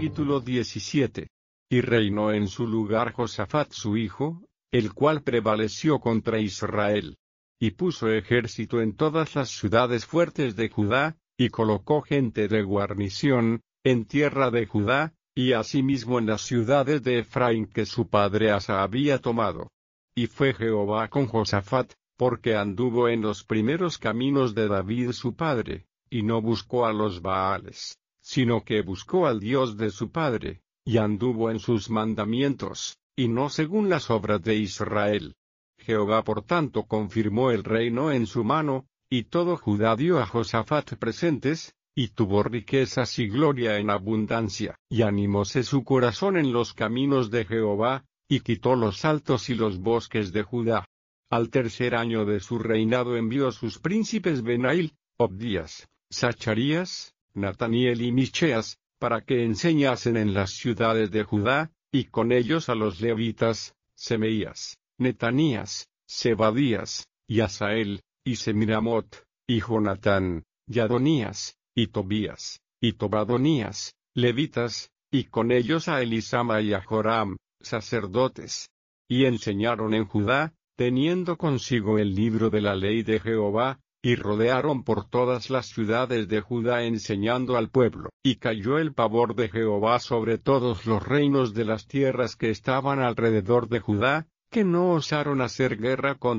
Capítulo 17. Y reinó en su lugar Josafat su hijo, el cual prevaleció contra Israel. Y puso ejército en todas las ciudades fuertes de Judá, y colocó gente de guarnición, en tierra de Judá, y asimismo en las ciudades de Efraín que su padre Asa había tomado. Y fue Jehová con Josafat, porque anduvo en los primeros caminos de David su padre, y no buscó a los Baales, sino que buscó al Dios de su padre, y anduvo en sus mandamientos, y no según las obras de Israel. Jehová por tanto confirmó el reino en su mano, y todo Judá dio a Josafat presentes, y tuvo riquezas y gloria en abundancia, y animóse su corazón en los caminos de Jehová, y quitó los altos y los bosques de Judá. Al tercer año de su reinado envió sus príncipes Benail, Obdías, Zacharías, Nataniel y Micheas, para que enseñasen en las ciudades de Judá, y con ellos a los levitas, Semeías, Netanías, Zebadías, y Asael, y Semiramot, y Jonatán, y Adonías, y Tobías, y Tobadonías, levitas, y con ellos a Elisama y a Joram, sacerdotes. Y enseñaron en Judá, teniendo consigo el libro de la ley de Jehová, y rodearon por todas las ciudades de Judá enseñando al pueblo. Y cayó el pavor de Jehová sobre todos los reinos de las tierras que estaban alrededor de Judá, que no osaron hacer guerra contra